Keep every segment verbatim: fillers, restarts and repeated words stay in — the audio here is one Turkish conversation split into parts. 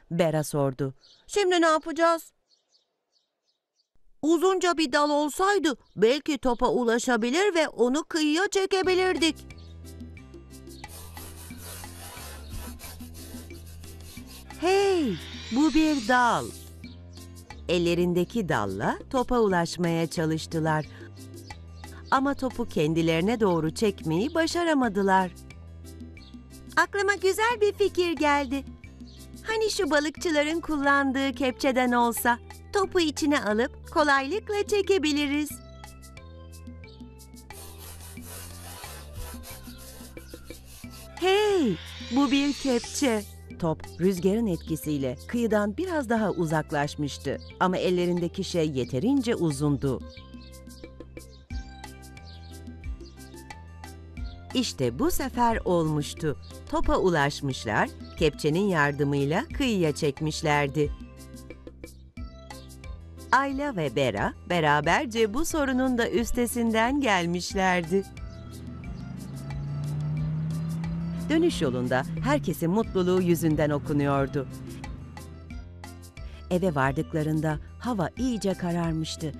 Bera sordu. Şimdi ne yapacağız? Uzunca bir dal olsaydı belki topa ulaşabilir ve onu kıyıya çekebilirdik. Hey, bu bir dal. Ellerindeki dalla topa ulaşmaya çalıştılar. Ama topu kendilerine doğru çekmeyi başaramadılar. Aklıma güzel bir fikir geldi. Hani şu balıkçıların kullandığı kepçeden olsa, topu içine alıp kolaylıkla çekebiliriz. Hey, bu bir kepçe. Top rüzgarın etkisiyle kıyıdan biraz daha uzaklaşmıştı ama ellerindeki şey yeterince uzundu. İşte bu sefer olmuştu. Topa ulaşmışlar, kepçenin yardımıyla kıyıya çekmişlerdi. Ayla ve Bera beraberce bu sorunun da üstesinden gelmişlerdi. Dönüş yolunda herkesin mutluluğu yüzünden okunuyordu. Eve vardıklarında hava iyice kararmıştı.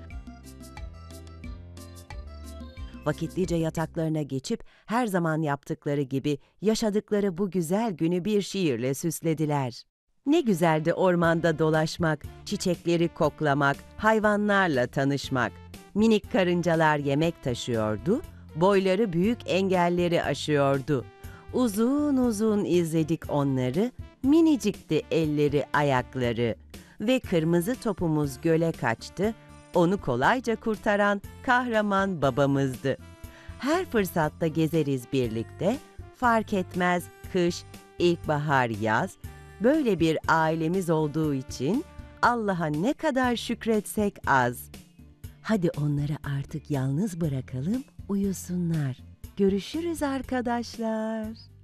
Vakitlice yataklarına geçip her zaman yaptıkları gibi yaşadıkları bu güzel günü bir şiirle süslediler. Ne güzeldi ormanda dolaşmak, çiçekleri koklamak, hayvanlarla tanışmak. Minik karıncalar yemek taşıyordu, boyları büyük engelleri aşıyordu. Uzun uzun izledik onları, minicikti elleri ayakları. Ve kırmızı topumuz göle kaçtı, onu kolayca kurtaran kahraman babamızdı. Her fırsatta gezeriz birlikte, fark etmez kış, ilkbahar, yaz. Böyle bir ailemiz olduğu için Allah'a ne kadar şükretsek az. Hadi onları artık yalnız bırakalım, uyusunlar. Görüşürüz arkadaşlar.